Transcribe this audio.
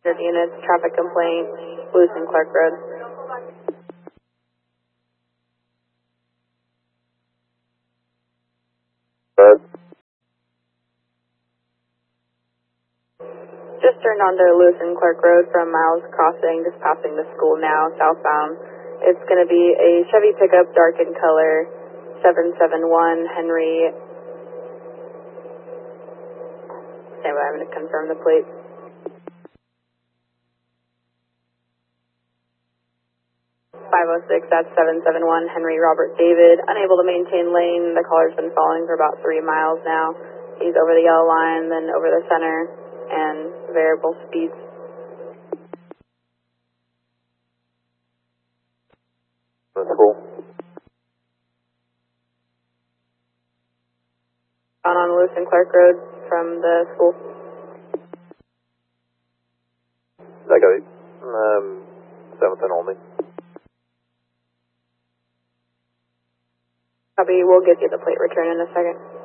units, traffic complaint, Lewis and Clark Road. Just turned onto Lewis and Clark Road from Miles Crossing, just passing the school now, southbound. It's going to be a Chevy pickup, dark in color, 771 Henry. Stand by, I'm going to confirm the plate. .506, that's 771 Henry Robert David. Unable to maintain lane. The caller's been following for about 3 miles now. He's over the yellow line, then over the center, and variable speeds. That's cool. On Lewis and Clark Road from the school. That got it. 710 only. Copy, we'll get you the plate return in a second.